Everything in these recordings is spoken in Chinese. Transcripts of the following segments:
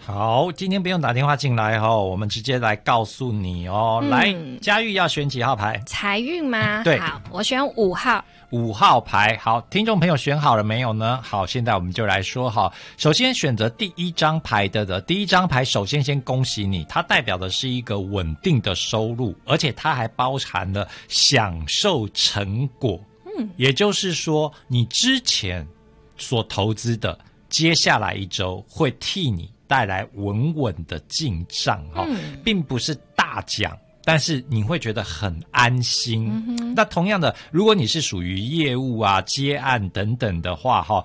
好，今天不用打电话进来哦，我们直接来告诉你哦。来，佳玉要选几号牌？ 财运吗？ 对， 好，我选5号。 5号牌。好，听众朋友选好了没有呢？好，现在我们就来说哈。首先选择第一张牌的第一张牌，首先恭喜你，它代表的是一个稳定的收入，而且它还包含了享受成果。也就是说，你之前所投资的，接下来一周会替你带来稳稳的进账哈，并不是大奖。但是你会觉得很安心。那同样的，如果你是属于业务啊、接案等等的话，哈，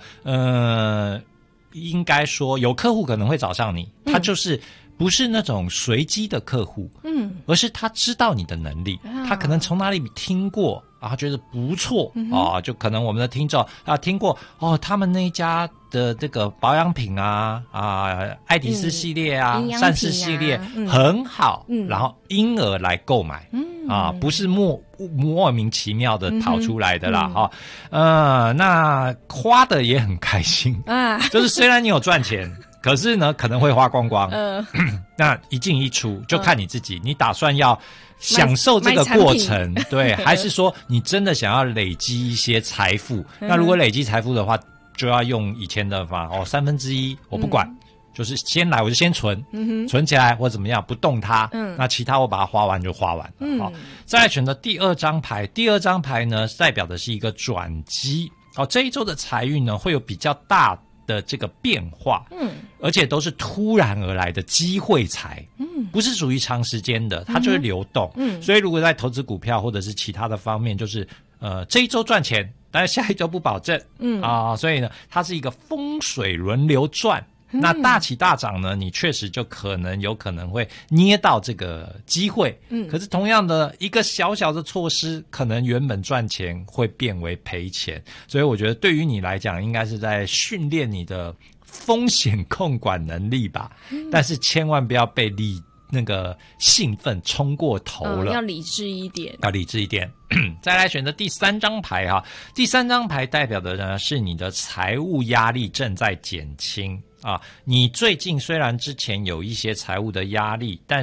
应该说有客户可能会找上你，他就是不是那种随机的客户，而是他知道你的能力，他可能从哪里听过啊，觉得不错啊，就可能我们的听众啊听过哦，他们那一家的这个保养品啊爱迪斯系列啊、善事系列很好，然后因而来购买，不是莫名其妙的跑出来的啦，哈，那花的也很开心啊，就是虽然你有赚钱。可是呢，可能会花光光。那一进一出就看你自己，你打算要享受这个过程，对，还是说你真的想要累积一些财富？那如果累积财富的话，就要用以前的法1/3，我不管，就是先来我就先存，存起来或怎么样不动它，那其他我把它花完就花完了。好，再来选择第二张牌，第二张牌呢代表的是一个转机。这一周的财运呢会有比较大的这个变化，而且都是突然而来的机会财，不是属于长时间的，它就是流动，所以如果在投资股票或者是其他的方面，就是这一周赚钱，但是下一周不保证，所以呢，它是一个风水轮流转。那大起大涨呢，你确实就有可能会捏到这个机会，可是同样的一个小小的错失，可能原本赚钱会变为赔钱，所以我觉得对于你来讲，应该是在训练你的风险控管能力吧，但是千万不要被那个兴奋冲过头了， 要理智一点， 再来选择第三张牌哈，第三张牌代表的呢是你的财务压力正在减轻啊。你最近虽然之前有一些财务的压力，但